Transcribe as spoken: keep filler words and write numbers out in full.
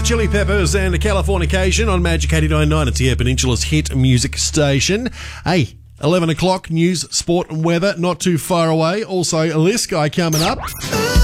Chili Peppers and Californication on Magic eighty-nine point nine. It's the Air Peninsula's hit music station. Hey, eleven o'clock, news, sport and weather, not too far away. Also, this guy coming up.